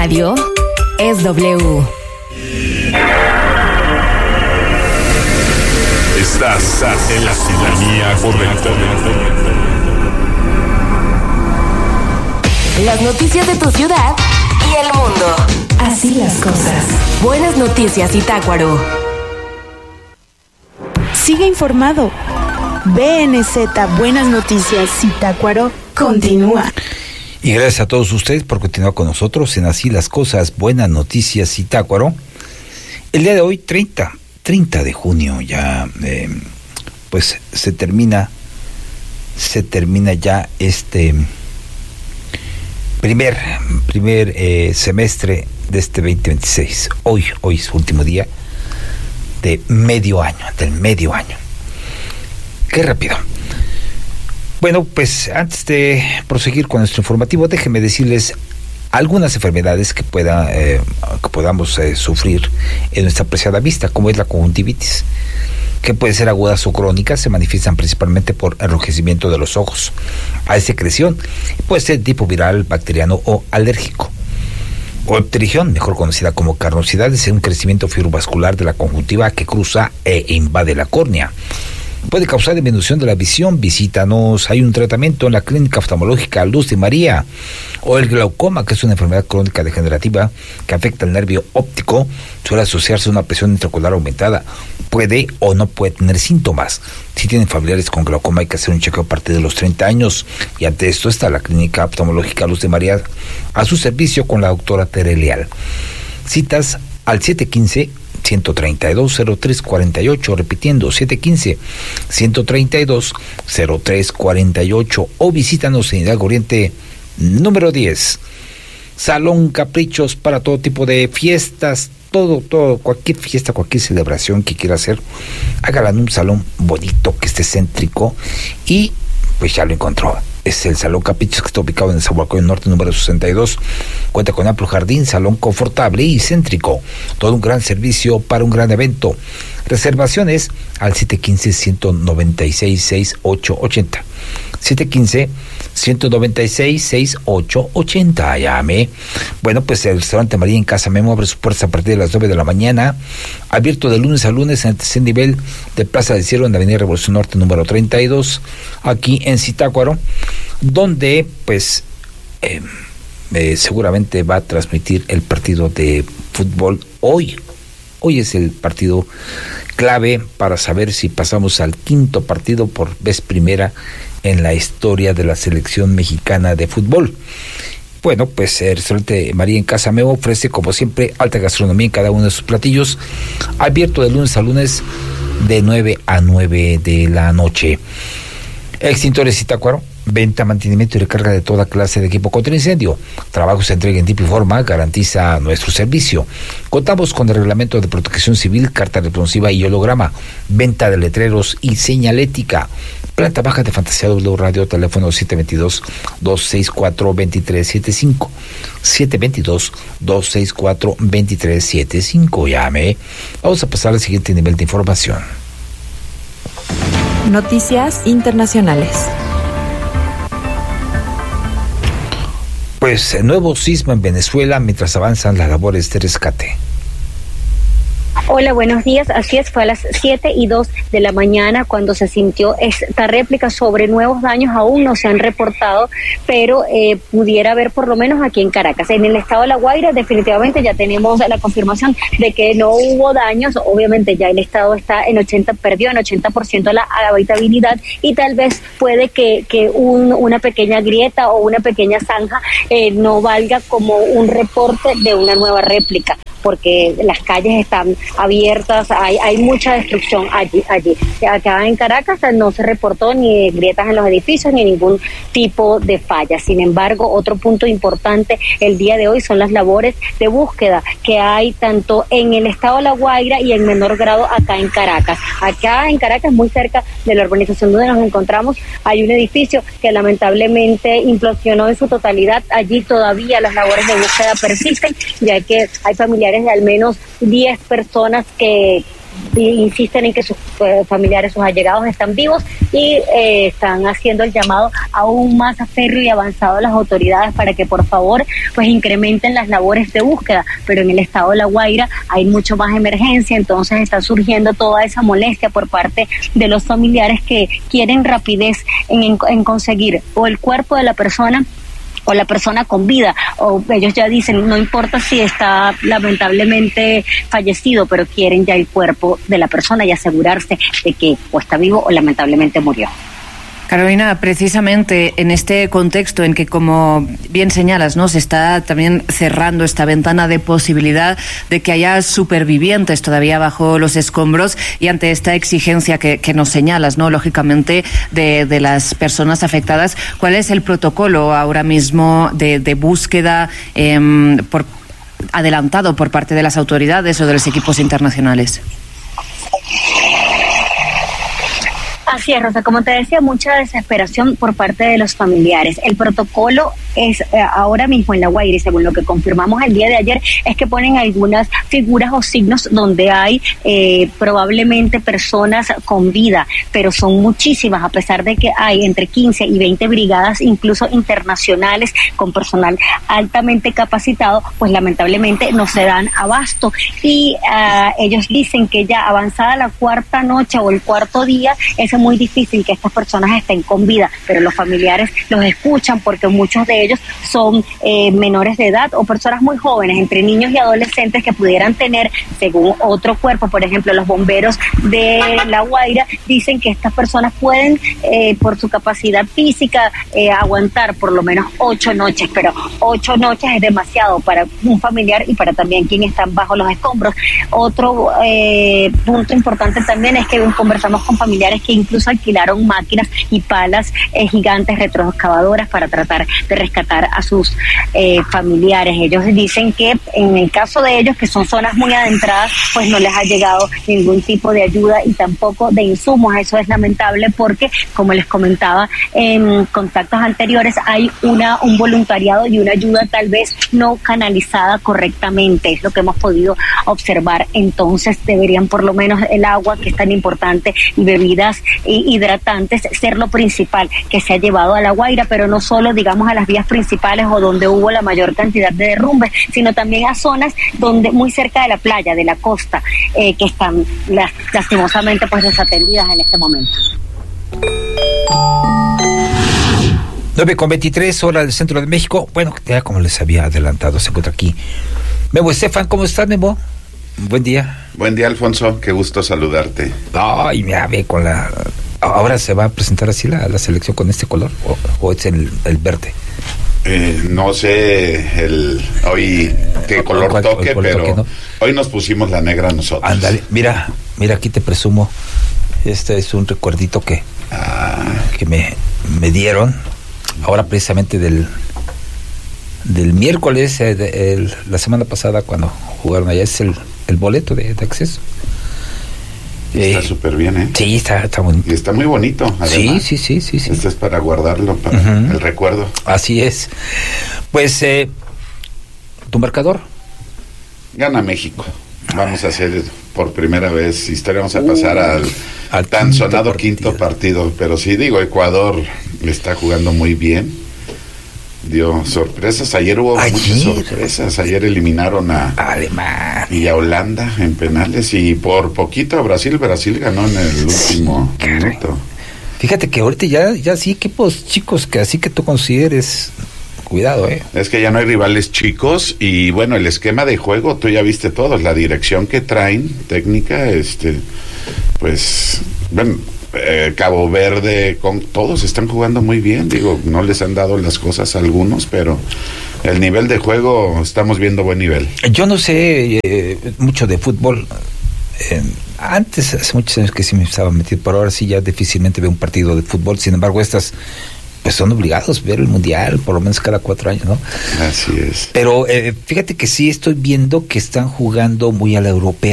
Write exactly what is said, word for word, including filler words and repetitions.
radio es W. Estás en la sintonía correcta. Las noticias de tu ciudad y el mundo. Así las cosas. Buenas noticias, Zitácuaro. Sigue informado. B N Z Buenas Noticias Zitácuaro continúa. Y gracias a todos ustedes por continuar con nosotros en Así las Cosas, Buenas Noticias Zitácuaro. El día de hoy, treinta de junio, ya eh, pues se termina, se termina ya este primer, primer eh, semestre de este veinte veintiséis. Hoy, hoy es su último día de medio año, del medio año. Qué rápido. Bueno, pues antes de proseguir con nuestro informativo, déjenme decirles algunas enfermedades que pueda eh, que podamos eh, sufrir en nuestra apreciada vista, como es la conjuntivitis, que puede ser agudas o crónicas, se manifiestan principalmente por enrojecimiento de los ojos, hay secreción, puede ser tipo viral, bacteriano o alérgico. O pterigión, mejor conocida como carnosidad, es un crecimiento fibrovascular de la conjuntiva que cruza e invade la córnea. Puede causar disminución de la visión. Visítanos, hay un tratamiento en la Clínica Oftalmológica Luz de María. O el glaucoma, que es una enfermedad crónica degenerativa que afecta el nervio óptico, suele asociarse a una presión intraocular aumentada. Puede o no puede tener síntomas. Si tienen familiares con glaucoma, hay que hacer un chequeo a partir de los treinta años. Y ante esto está la Clínica Oftalmológica Luz de María a su servicio con la doctora Tere Leal. Citas al siete uno cinco, uno tres dos, cero tres cuatro ocho, repitiendo siete uno cinco, uno tres dos, cero tres cuatro ocho, o visítanos en Hidalgo Oriente número diez. Salón Caprichos para todo tipo de fiestas, todo, todo, cualquier fiesta, cualquier celebración que quiera hacer, hágala en un salón bonito, que esté céntrico, y pues ya lo encontró. Es el Salón Caprichos, que está ubicado en el Zahualcóyotl Norte número sesenta y dos. Cuenta con amplio jardín, salón confortable y céntrico. Todo un gran servicio para un gran evento. Reservaciones al siete uno cinco, uno nueve seis, seis ocho ocho cero. siete uno cinco, uno nueve seis, seis ocho ocho cero. Llame. Bueno, pues el restaurante María en Casa Memo abre sus puertas a partir de las nueve de la mañana. Abierto de lunes a lunes en el tercer nivel de Plaza del Cielo, en la Avenida Revolución Norte número treinta y dos, aquí en Zitácuaro, donde pues eh, eh, seguramente va a transmitir el partido de fútbol hoy. Hoy es el partido clave para saber si pasamos al quinto partido por vez primera en la historia de la selección mexicana de fútbol. Bueno, pues el restaurante María en Casa Memo ofrece, como siempre, alta gastronomía en cada uno de sus platillos, abierto de lunes a lunes de nueve a nueve de la noche. Extintores Zitácuaro, venta, mantenimiento y recarga de toda clase de equipo contra incendio. Trabajos se entrega en tiempo y forma, garantiza nuestro servicio. Contamos con el reglamento de protección civil, carta responsiva y holograma. Venta de letreros y señalética. Planta baja de Fantasía W Radio, teléfono siete dos dos, dos seis cuatro, dos tres siete cinco. siete dos dos, dos seis cuatro, dos tres siete cinco. Llame. Vamos a pasar al siguiente nivel de información. Noticias internacionales. Pues nuevo sismo en Venezuela mientras avanzan las labores de rescate. Hola, buenos días. Así es, fue a las siete y dos de la mañana cuando se sintió esta réplica. Sobre nuevos daños aún no se han reportado, pero eh, pudiera haber por lo menos aquí en Caracas. En el estado de La Guaira definitivamente ya tenemos la confirmación de que no hubo daños. Obviamente ya el estado está en ochenta, perdió en ochenta por ciento la habitabilidad, y tal vez puede que, que un, una pequeña grieta o una pequeña zanja eh, no valga como un reporte de una nueva réplica, porque las calles están abiertas, hay hay mucha destrucción allí. allí. Acá en Caracas no se reportó ni grietas en los edificios ni ningún tipo de falla. Sin embargo, otro punto importante el día de hoy son las labores de búsqueda que hay tanto en el estado de La Guaira y en menor grado acá en Caracas. Acá en Caracas, muy cerca de la urbanización donde nos encontramos, hay un edificio que lamentablemente implosionó en su totalidad. Allí todavía las labores de búsqueda persisten, ya que hay familiares de al menos diez personas que insisten en que sus eh, familiares, sus allegados están vivos y eh, están haciendo el llamado aún más férreo y avanzado a las autoridades para que por favor pues incrementen las labores de búsqueda, pero en el estado de La Guaira hay mucho más emergencia, entonces está surgiendo toda esa molestia por parte de los familiares que quieren rapidez en, en, en conseguir o el cuerpo de la persona o la persona con vida, o ellos ya dicen, no importa si está lamentablemente fallecido, pero quieren ya el cuerpo de la persona y asegurarse de que o está vivo o lamentablemente murió. Carolina, precisamente en este contexto en que, como bien señalas, ¿no?, se está también cerrando esta ventana de posibilidad de que haya supervivientes todavía bajo los escombros y ante esta exigencia que, que nos señalas, ¿no?, lógicamente de, de las personas afectadas, ¿cuál es el protocolo ahora mismo de, de búsqueda eh, por, adelantado por parte de las autoridades o de los equipos internacionales? Así es, Rosa, como te decía, mucha desesperación por parte de los familiares. El protocolo es eh, ahora mismo en La Guaira, y según lo que confirmamos el día de ayer, es que ponen algunas figuras o signos donde hay eh, probablemente personas con vida, pero son muchísimas, a pesar de que hay entre quince y veinte brigadas, incluso internacionales, con personal altamente capacitado, pues lamentablemente no se dan abasto. Y uh, ellos dicen que ya avanzada la cuarta noche o el cuarto día, es muy difícil que estas personas estén con vida, pero los familiares los escuchan porque muchos de ellos son eh, menores de edad o personas muy jóvenes, entre niños y adolescentes que pudieran tener, según otro cuerpo, por ejemplo, los bomberos de La Guaira, dicen que estas personas pueden, eh, por su capacidad física, eh, aguantar por lo menos ocho noches, pero ocho noches es demasiado para un familiar y para también quienes están bajo los escombros. Otro eh, punto importante también es que conversamos con familiares que incluso alquilaron máquinas y palas eh, gigantes retroexcavadoras para tratar de rescatar a sus eh, familiares. Ellos dicen que en el caso de ellos, que son zonas muy adentradas, pues no les ha llegado ningún tipo de ayuda y tampoco de insumos. Eso es lamentable porque, como les comentaba en contactos anteriores, hay una un voluntariado y una ayuda tal vez no canalizada correctamente, es lo que hemos podido observar. Entonces deberían por lo menos el agua, que es tan importante, y bebidas hidratantes ser lo principal que se ha llevado a La Guaira, pero no solo, digamos, a las vías principales o donde hubo la mayor cantidad de derrumbes, sino también a zonas donde muy cerca de la playa, de la costa, eh, que están las, lastimosamente pues desatendidas en este momento. nueve con veintitrés, hora del centro de México. Bueno, ya como les había adelantado, se encuentra aquí Memo Estefan. ¿Cómo estás, Memo? Buen día. Buen día, Alfonso. Qué gusto saludarte. Ay, mira, ve con la... ¿Ahora se va a presentar así la, la selección con este color? ¿O, o es el, el verde? Eh, no sé el hoy qué color ¿Cuál, toque, cuál pero toque, ¿no? Hoy nos pusimos la negra nosotros. Ándale, mira, mira, aquí te presumo. Este es un recuerdito que, ah. que me, me dieron ahora precisamente del... del miércoles, eh, de, el, la semana pasada cuando jugaron allá. Es el, el boleto de, de acceso. Está eh, súper bien, ¿eh? Sí, está, está bonito. Y está muy bonito, además. Sí, sí, sí, sí, sí. Este es para guardarlo, para uh-huh. el recuerdo. Así es. Pues, eh, ¿tu marcador? Gana México. Vamos a hacer por primera vez historia, vamos a pasar uh, al, al tan quinto sonado partido. quinto partido. Pero sí, digo, Ecuador está jugando muy bien. Dio sorpresas. Ayer hubo Ayer. muchas sorpresas. Ayer eliminaron a Alemania y a Holanda en penales y por poquito a Brasil. Brasil ganó en el último sí, minuto. Fíjate que ahorita ya, ya sí equipos chicos que así que tú consideres. Cuidado, eh. Es que ya no hay rivales chicos y bueno, el esquema de juego tú ya viste todos, la dirección que traen técnica, este, pues, bueno. Eh, Cabo Verde, con todos están jugando muy bien, digo, no les han dado las cosas a algunos, pero el nivel de juego, estamos viendo buen nivel. Yo no sé eh, mucho de fútbol, eh, antes, hace muchos años que sí me estaba metido, pero ahora sí ya difícilmente veo un partido de fútbol. Sin embargo, estas pues son obligados a ver el mundial, por lo menos cada cuatro años, ¿no? Así es. Pero eh, fíjate que sí estoy viendo que están jugando muy a la europea.